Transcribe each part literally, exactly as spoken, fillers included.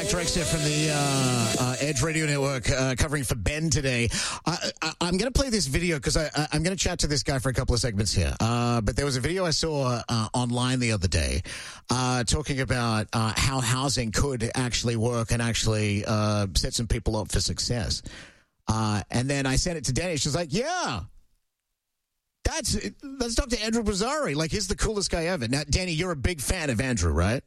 Drexler from the uh, uh, Edge Radio Network uh, covering for Ben today. I, I, I'm going to play this video because I, I, I'm going to chat to this guy for a couple of segments here. Uh, but there was a video I saw uh, online the other day uh, talking about uh, how housing could actually work and actually uh, set some people up for success. Uh, and then I sent it to Danny. She's like, yeah. That's that's Doctor Andrew Bozzari. Like, he's the coolest guy ever. Now, Danny, you're a big fan of Andrew, right?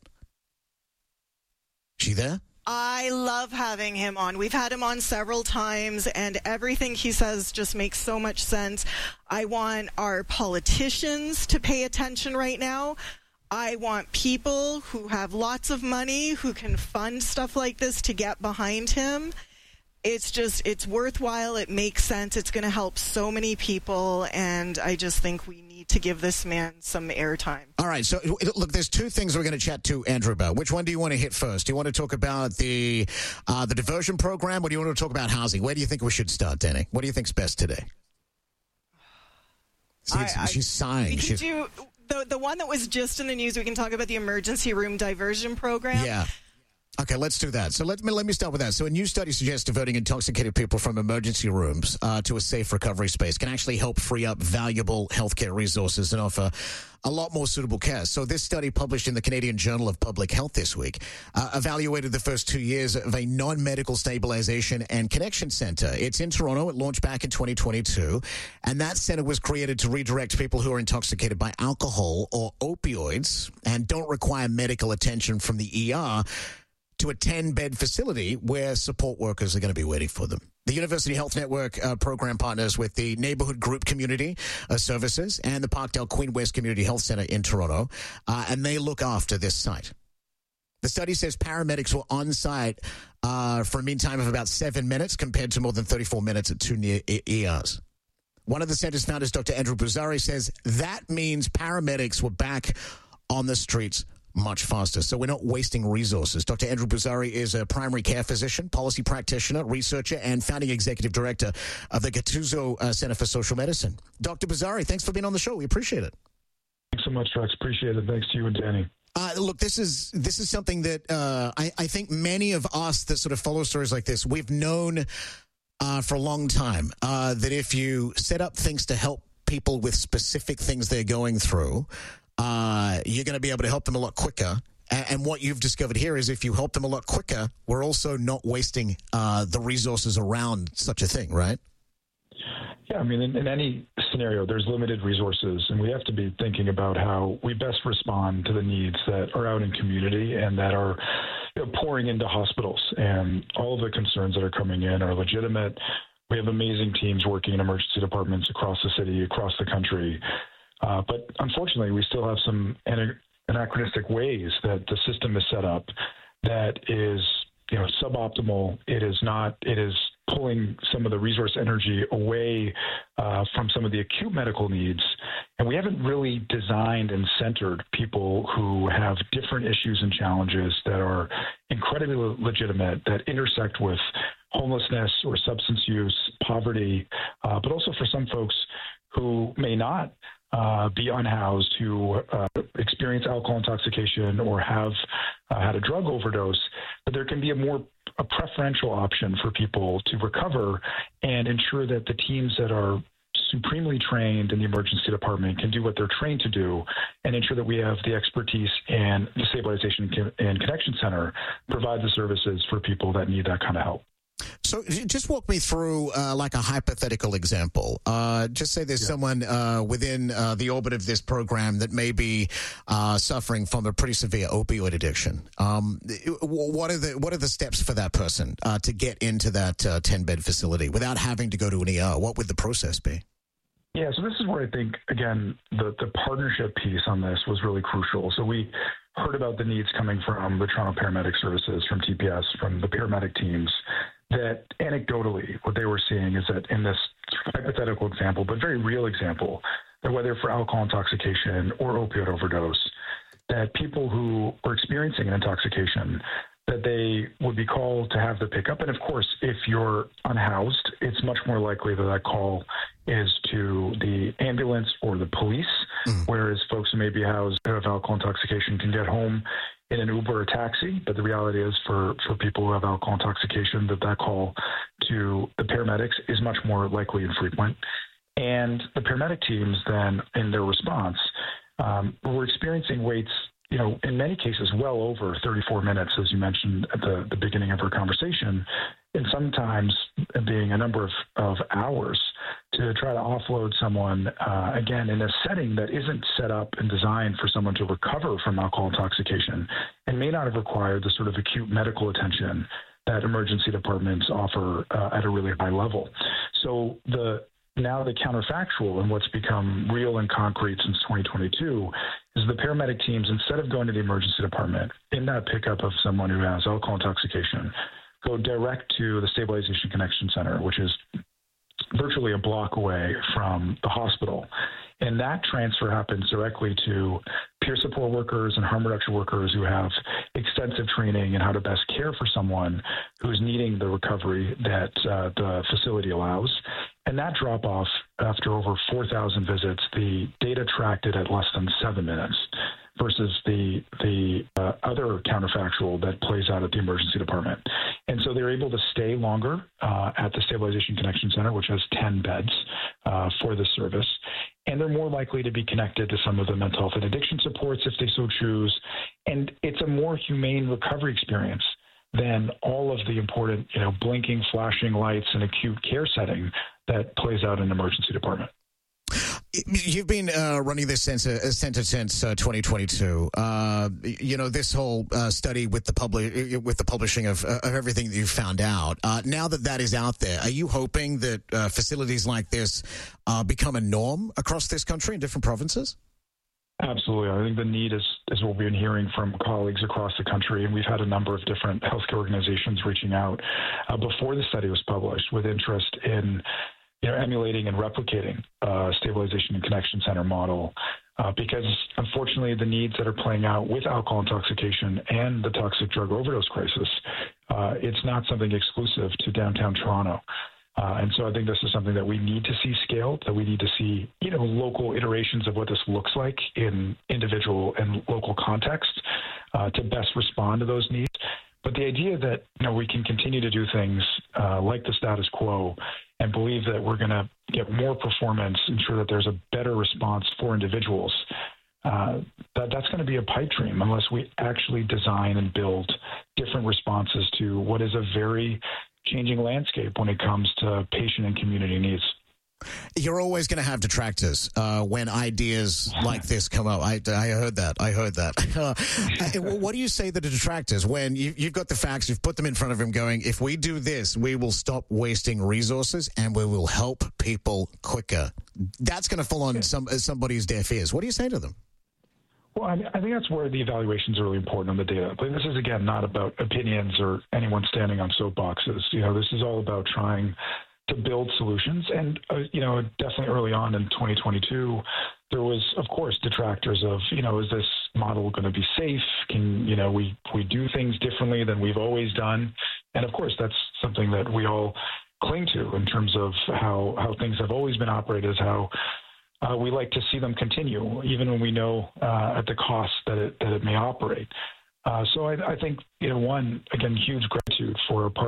She there? I love having him on. We've had him on several times, and everything he says just makes so much sense. I want our politicians to pay attention right now. I want people who have lots of money, who can fund stuff like this, to get behind him. It's just, it's worthwhile. It makes sense. It's going to help so many people, and I just think we need to give this man some airtime. All right. So, look, there's two things we're going to chat to Andrew about. Which one do you want to hit first? Do you want to talk about the uh, the diversion program, or do you want to talk about housing? Where do you think we should start, Danny? What do you think's best today? See, I, I, she's sighing. We She's, can do the, the one that was just in the news. We can talk about the emergency room diversion program. Yeah. Okay, let's do that. So let me let me start with that. So a new study suggests diverting intoxicated people from emergency rooms uh, to a safe recovery space can actually help free up valuable healthcare resources and offer a lot more suitable care. So this study, published in the Canadian Journal of Public Health this week, uh, evaluated the first two years of a non-medical stabilization and connection center. It's in Toronto. It launched back in twenty twenty-two, and that center was created to redirect people who are intoxicated by alcohol or opioids and don't require medical attention from the E R to a ten-bed facility where support workers are going to be waiting for them. The University Health Network uh, program partners with the Neighborhood Group Community uh, Services and the Parkdale Queen West Community Health Center in Toronto, uh, and they look after this site. The study says paramedics were on site uh, for a mean time of about seven minutes compared to more than thirty-four minutes at two near E Rs. One of the center's founders, Doctor Andrew Bozzari, says that means paramedics were back on the streets much faster. So we're not wasting resources. Doctor Andrew Bozzari is a primary care physician, policy practitioner, researcher, and founding executive director of the Gattuso uh, Center for Social Medicine. Doctor Bozzari, thanks for being on the show. We appreciate it. Thanks so much, Rex. Appreciate it. Thanks to you and Danny. Uh, look, this is this is something that uh, I, I think many of us that sort of follow stories like this, we've known uh, for a long time uh, that if you set up things to help people with specific things they're going through, Uh, you're going to be able to help them a lot quicker. And, and what you've discovered here is if you help them a lot quicker, we're also not wasting uh, the resources around such a thing, right? Yeah, I mean, in, in any scenario, there's limited resources, and we have to be thinking about how we best respond to the needs that are out in community and that are, you know, pouring into hospitals. And all of the concerns that are coming in are legitimate. We have amazing teams working in emergency departments across the city, across the country. Uh, but unfortunately, we still have some anachronistic ways that the system is set up that is, you know, suboptimal. It is not, it is pulling some of the resource energy away uh, from some of the acute medical needs. And we haven't really designed and centered people who have different issues and challenges that are incredibly legitimate, that intersect with homelessness or substance use, poverty, uh, but also for some folks who may not Uh, be unhoused, who uh, experience alcohol intoxication or have uh, had a drug overdose, but there can be a more a preferential option for people to recover and ensure that the teams that are supremely trained in the emergency department can do what they're trained to do and ensure that we have the expertise and the Stabilization and Connection Center provide the services for people that need that kind of help. So just walk me through uh, like a hypothetical example. Uh, just say there's yeah. someone uh, within uh, the orbit of this program that may be uh, suffering from a pretty severe opioid addiction. Um, what are the what are the steps for that person uh, to get into that uh, ten-bed facility without having to go to an E R? What would the process be? Yeah, so this is where I think, again, the, the partnership piece on this was really crucial. So we heard about the needs coming from the Toronto Paramedic Services, from T P S, from the paramedic teams, that anecdotally what they were seeing is that in this hypothetical example, but very real example, that whether for alcohol intoxication or opioid overdose, that people who were experiencing an intoxication, that they would be called to have the pickup. And of course, if you're unhoused, it's much more likely that that call is to the ambulance or the police, mm. whereas folks who may be housed who have alcohol intoxication can get home in an Uber or taxi, but the reality is for, for people who have alcohol intoxication, that that call to the paramedics is much more likely and frequent. And the paramedic teams then, in their response, um, were experiencing waits, you know, in many cases, well over thirty-four minutes, as you mentioned at the, the beginning of our conversation, and sometimes being a number of, of hours to try to offload someone, uh, again, in a setting that isn't set up and designed for someone to recover from alcohol intoxication and may not have required the sort of acute medical attention that emergency departments offer uh, at a really high level. So the now the counterfactual and what's become real and concrete since twenty twenty-two is the paramedic teams, instead of going to the emergency department in that pickup of someone who has alcohol intoxication, go direct to the Stabilization Connection Center, which is virtually a block away from the hospital. And that transfer happens directly to peer support workers and harm reduction workers who have extensive training in how to best care for someone who's needing the recovery that uh, the facility allows. And that drop off, after over four thousand visits, the data tracked it at less than seven minutes versus the the uh, other counterfactual that plays out at the emergency department. And so they're able to stay longer uh, at the Stabilization Connection Center, which has ten beds uh, for the service. And they're more likely to be connected to some of the mental health and addiction supports if they so choose. And it's a more humane recovery experience than all of the important, you know, blinking, flashing lights and acute care setting that plays out in an emergency department. You've been uh, running this center, center since uh, twenty twenty-two. Uh, you know, this whole uh, study with the public, with the publishing of, uh, of everything that you found out. Uh, now that that is out there, are you hoping that uh, facilities like this uh, become a norm across this country in different provinces? Absolutely. I think the need is, is what we've been hearing from colleagues across the country, and we've had a number of different healthcare organizations reaching out uh, before the study was published with interest in you know, emulating and replicating uh, Stabilization and Connection Center model, uh, because unfortunately the needs that are playing out with alcohol intoxication and the toxic drug overdose crisis, uh, it's not something exclusive to downtown Toronto. Uh, and so I think this is something that we need to see scaled, that we need to see, you know, local iterations of what this looks like in individual and local context uh, to best respond to those needs. But the idea that, you know, we can continue to do things uh, like the status quo and believe that we're going to get more performance, ensure that there's a better response for individuals, uh, that that's going to be a pipe dream unless we actually design and build different responses to what is a very changing landscape when it comes to patient and community needs. You're always going to have detractors uh, when ideas like this come up. I, I heard that. I heard that. Uh, what do you say to the detractors when you, you've got the facts, you've put them in front of them going, if we do this, we will stop wasting resources and we will help people quicker? That's going to fall on some somebody's deaf ears. What do you say to them? Well, I, mean, I think that's where the evaluations are really important on the data. But this is, again, not about opinions or anyone standing on soapboxes. You know, this is all about trying to build solutions. And, uh, you know, definitely early on in twenty twenty-two, there was, of course, detractors of, you know, is this model going to be safe? Can, you know, we, we do things differently than we've always done? And, of course, that's something that we all cling to in terms of how, how things have always been operated, how Uh, we like to see them continue, even when we know uh, at the cost that it that it may operate. Uh, so I, I think, you know, one, again, huge gratitude for our partners